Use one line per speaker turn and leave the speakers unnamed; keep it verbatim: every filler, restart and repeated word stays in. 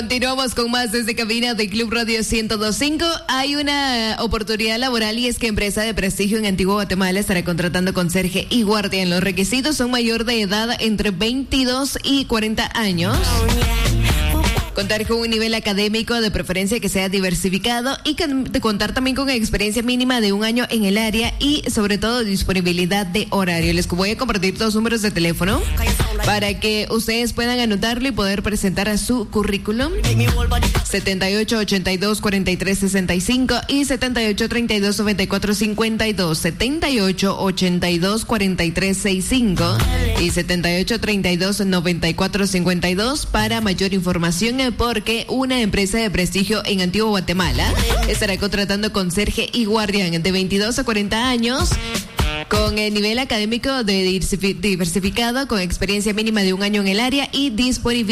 Continuamos con más desde cabina de Club Radio ciento dos punto cinco. Hay una oportunidad laboral y es que empresa de prestigio en Antigua Guatemala estará contratando conserje y guardia. Los requisitos son mayor de edad entre veintidós y cuarenta años. Contar con un nivel académico de preferencia que sea diversificado y que, contar también con experiencia mínima de un año en el área y sobre todo disponibilidad de horario. Les voy a compartir dos números de teléfono para que ustedes puedan anotarlo y poder presentar a su currículum. setenta y ocho, ochenta y dos, cuarenta y tres, sesenta y cinco y setenta y ocho, treinta y dos, noventa y cuatro, cincuenta y dos. setenta y ocho, ochenta y dos, cuarenta y tres, sesenta y cinco y setenta y ocho, treinta y dos, noventa y cuatro, cincuenta y dos para mayor información, porque una empresa de prestigio en Antigua Guatemala estará contratando conserje y guardián de veintidós a cuarenta años con el nivel académico de diversificado, con experiencia mínima de un año en el área y disponibilidad